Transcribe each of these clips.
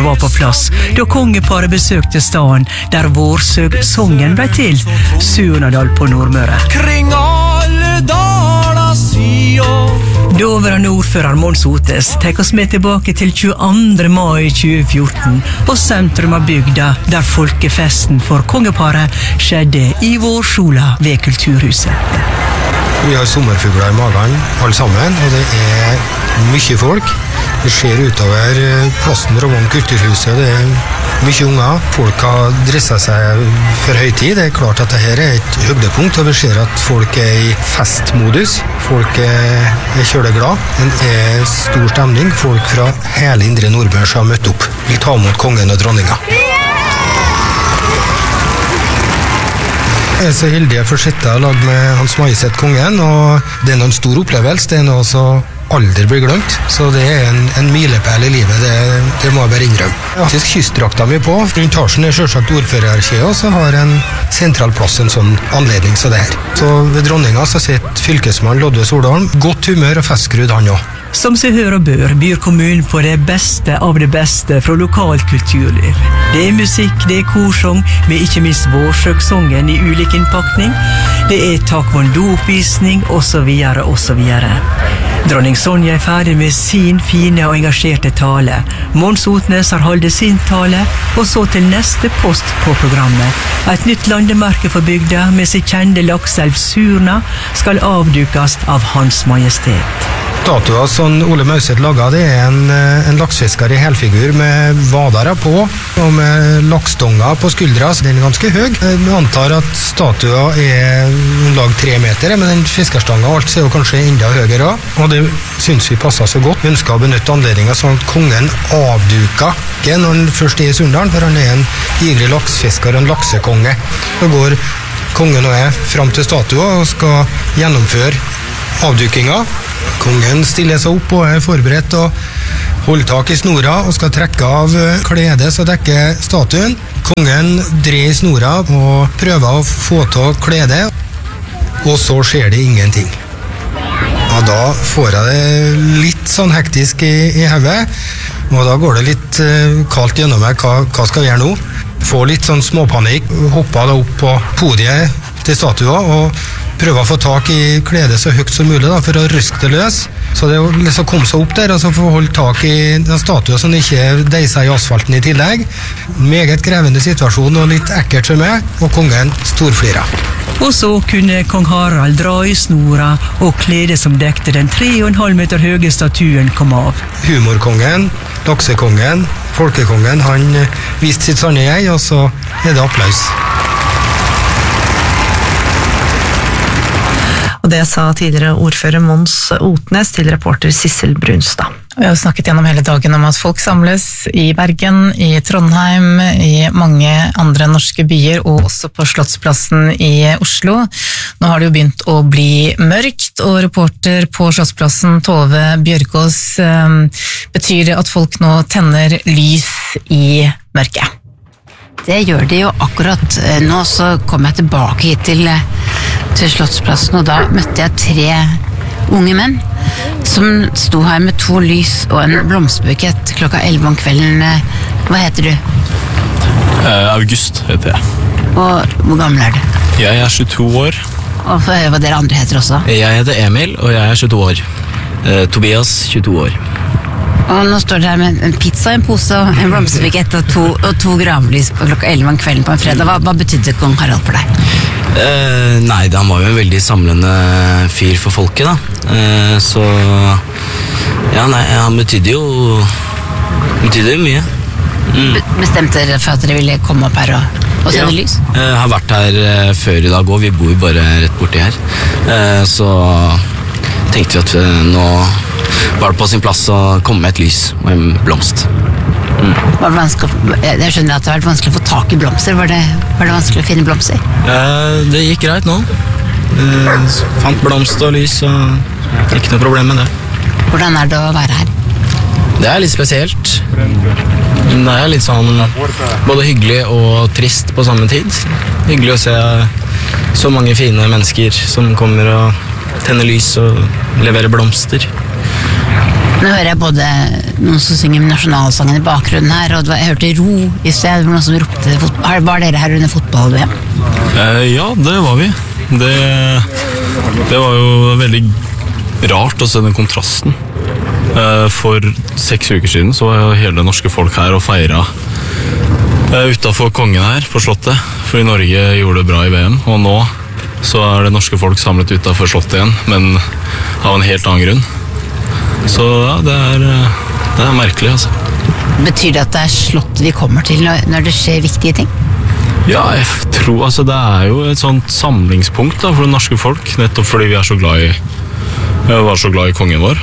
var på plass da kongeparet besøkte staden der vårsøgsongen ble til, Surnadal på Nordmøre. Kring alle daler sier. Dåverande ordfører Mons Otnes tek oss med tilbake til 22. mai 2014 på sentrum av bygda, der folkefesten for kongeparet skjedde i vårsola ved Kulturhuset. Vi har sommerfugler i magen, alle sammen, og det mye folk. Det ser utover plassen Ravon Kulturhuset, det mye unger. Folk har dresset seg for høytid. Det klart at dette et høydepunkt, og vi ser at folk i festmodus. Folk kjøleglad. Det stor stemning. Folk fra hele Indre Nordmøre som har møtt opp. Vil ta mot kongen og dronninga. Jeg så heldig å få sitte og lage med Hans Majestet Kongen, og det noen stor opplevelse, det noe så aldri blir glemt, så det en milepæl i livet, det må jeg bare innrømme. Faktisk kystdrakta vi på, rundt Tarsen selvsagt ordførerarkiet, og så har en sentral plass en sånn anledning som det her. Så ved dronninga så sitter fylkesmann Lodve Solholm, godt humør og festskrudd han også. Som seg hør og bør byr kommunen på det beste av det beste fra lokalt kulturliv. Det musikk, det korsong, med ikke minst vårsøksongen i ulik innpakning. Det taekwondo-oppvisning, og så videre, og så videre. Dronning Sonja ferdig med sin fine og engasjerte tale. Mons Otnes har holdt sin tale, og så til neste post på programmet. Et nytt landemerke for bygda med sin kjente lakselv Surna skal avdukes av Hans Majestet. Statuen som Ole Mauseth laget, det en laksfisker i helfigur med vadere på, og med laksstonger på skuldra, så den ganske høy. Jeg antar at statuen om lag 3 meter, men den fiskerstangen og alt er jo kanskje enda høyere, og det synes vi passer så godt. Vi ønsker å benytte anledningen sånn at kongen avduker ikke når han først i Surndalen, for han en ivrig laksfisker og en laksekonge. Så går kongen og frem til statuen og skal gjennomføre avdukinga. Kongen stiller seg opp og forberedt og holder tak i snora og skal trekke av kledet som dekker statuen. Kongen dreier snora og prøver å få til kledet, og så skjer det ingenting. Og da får jeg det litt sånn hektisk i hodet, og da går det litt kaldt gjennom meg. Hva skal jeg gjøre nå? Får litt sånn småpanikk, hopper da opp på podiet til statua og prøver å få tak i kledet så høyt som mulig da, for å ryske det løs. Så det å liksom komme seg opp der og så få holde tak i den statuen som ikke deiser i asfalten i tillegg. Meget krevende situasjon og litt ekkelt for meg, og kongen storflirer. Og så kunne kong Harald dra i snora, og kledet som dekte den 3,5 meter høye statuen kom av. Humorkongen, laksekongen, folkekongen, han viste sitt sanne jeg, og så det applaus. Og det sa tidligere ordfører Mons Otnes til reporter Sissel Brunstad. Vi har snakket gjennom hele dagen om at folk samles i Bergen, i Trondheim, i mange andre norske byer, og også på Slottsplassen i Oslo. Nå har det jo begynt å bli mørkt, og reporter på Slottsplassen, Tove Bjørkås, betyr det at folk nå tenner lys i mørket? Det gjør de jo akkurat. Nå så kom jeg tilbake hit til Slottsplassen, og da møtte jeg 3 unge menn som sto her med 2 lys og en blomsterbukett klokka 11 om kvelden. Hva heter du? August heter jeg. Og hvor gammel er du? Jeg er 22 år. Og få høre hva dere andre heter også. Jeg heter Emil, og jeg er 22 år. Tobias, 22 år. Og nå står dere her med en pizza, en pose, en blomsterbukett og 2 gravlys på klokka 11 om kvelden på en fredag. Hva betydde kong Harald for deg? Nei, han var jo en veldig samlende fyr for folket, da. Så ja, nei, han betydde jo mye. Bestemte dere for at dere ville komme opp her og tenne lys? Jeg har vært her før i dag også, vi bor jo bare rett borti her. Så tenkte vi at nå var det på sin plass å komme med et lys og en blomst. Jeg skjønner at det har vært vanskelig å få tak i blomster. Var det vanskelig å finne blomster? Det gikk greit nå. Fant blomst og lys, og ikke noe problem med det. Hvordan er det å være her? Det er litt spesielt. Det er litt sånn både hyggelig og trist på samme tid. Hyggelig å se så mange fine mennesker som kommer og tenner lys og leverer blomster. Nå hører jeg både noen som synger nasjonalsangen I bakgrunnen her, og jeg hørte ro I sted, noen som ropte var dere her under fotball-VM? Ja, det var vi. Det var jo veldig rart å se den kontrasten. For 6 uker siden så var jo hele norske folk her og feiret utenfor kongen her på slottet, fordi Norge gjorde det bra I VM, og nå så det norske folk samlet utenfor slottet igjen, men av en helt annen grunn. Så ja, det er merkelig, altså. Betyr det at det slottet vi kommer til når det skjer viktige ting? Ja, jeg tror, altså det jo et sånt samlingspunkt da, for det norske folk, nettopp fordi vi så glad var så glad I kongen vår.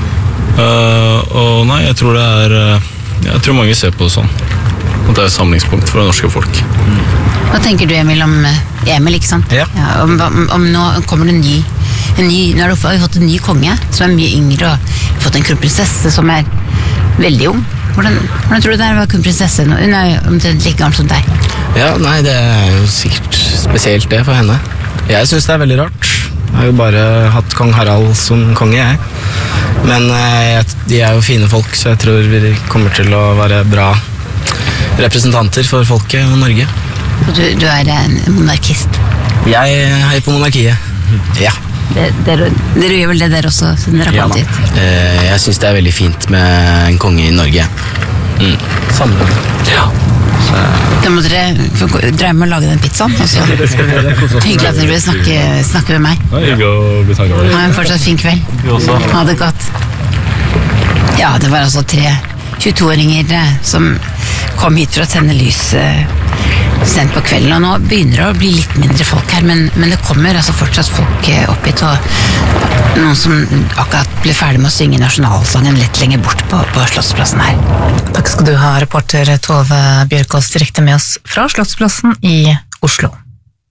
Og nei, jeg tror jeg tror mange ser på det sånn, at det et samlingspunkt for det norske folk. Hva tenker du, Emil, om Emil, ikke sant? Ja. Om nå kommer det nå har vi fått en ny konge som mye yngre, og vi har fått en kronprinsesse som veldig ung. Hvordan tror du det å være kronprinsesse nå? Hun omtrent like gammel som deg. Ja, nei, det jo sikkert spesielt det for henne. Jeg synes det veldig rart. Jeg har jo bare hatt kong Harald som konge, jeg. Men de jo fine folk, så jeg tror vi kommer til å være bra representanter for folket og Norge. Og du en monarkist? Jeg heier på monarkiet. Ja. Dere gjør vel det der også, siden dere har kommet hit? Jeg synes det veldig fint med en konge I Norge. Sammen. Ja. Da må dere dreie med å lage den pizzaen, og så hyggelig at dere vil snakke med meg. Hyggelig å bli takket med. Ha en fortsatt fin kveld. Vi også. Ha det godt. Ja, det var altså 3 22-åringer som kom hit for å tenne lys sent på kvelden, og nå begynner det å bli litt mindre folk her, men det kommer altså fortsatt folk opp hit, og noen som akkurat ble ferdig med å synge nasjonalsangen litt lenger bort på Slottsplassen her. Takk skal du ha, reporter Tove Bjørkås, direkte med oss fra Slottsplassen I Oslo.